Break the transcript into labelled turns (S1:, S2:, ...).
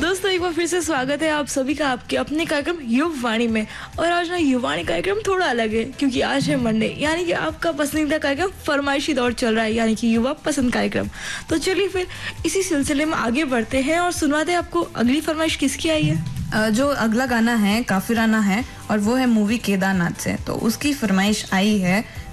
S1: दोस्तों एक बार फिर से स्वागत है आप सभी का आपके अपने कार्यक्रम युवावाणी में। और आज ना युवावाणी कार्यक्रम थोड़ा अलग है क्योंकि आज है मंडे, यानी कि आपका पसंदीदा कार्यक्रम फरमाइशी दौर चल रहा है, यानी कि युवा पसंद कार्यक्रम। तो चलिए फिर इसी सिलसिले में आगे बढ़ते हैं और सुनवाते हैं आपको अगली फरमाइश किसकी आई है।
S2: जो अगला गाना है काफिराना है और वो है मूवी केदारनाथ से। तो उसकी फरमाइश आई है